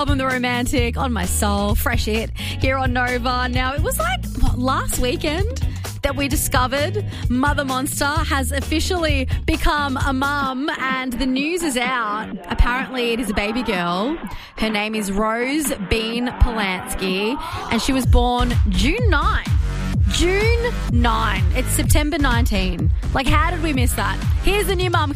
album, The Romantic, on my soul. Fresh hit here on Nova. Now, it was last weekend that we discovered Mother Monster has officially become a mum, and the news is out. Apparently, it is a baby girl. Her name is Rose Bean Polanski, and she was born June 9. June 9. It's September 19. How did we miss that? Here's the new mum.